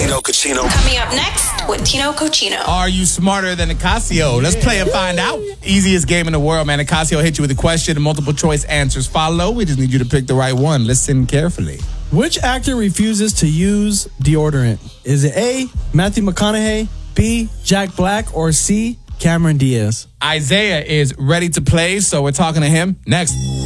Tino Cochino. Coming up next with Tino Cochino. Are you smarter than Nicasio? Let's play and find out. Easiest game in the world, man. Nicasio hit you with a question and multiple choice answers follow. We just need you to pick the right one. Listen carefully. Which actor refuses to use deodorant? Is it A, Matthew McConaughey, B, Jack Black, or C, Cameron Diaz? Isaiah is ready to play, so we're talking to him next.